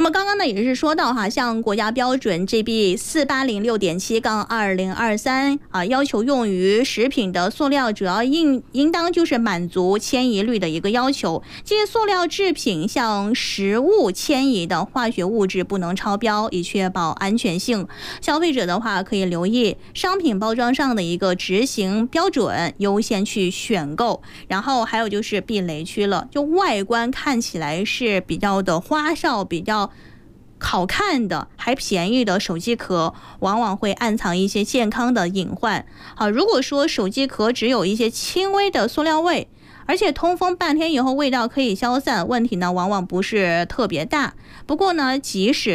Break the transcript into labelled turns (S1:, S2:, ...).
S1: 么刚刚呢也是说到哈，像国家标准 GB 4806.7-2023要求用于食品的塑料主要应当就是满足迁移率的一个要求，这些塑料制品向食物迁移的化学物质不能超标，以确保安全性。消费者的话可以留意商品包装上的一个执行标准，优先去选购。然后还有就是避雷区了，就外观看起来是比较的花哨，比较好看的还便宜的手机壳往往会暗藏一些健康的隐患。好，如果说手机壳只有一些轻微的塑料味，而且通风半天以后味道可以消散，问题呢往往不是特别大。不过呢，即使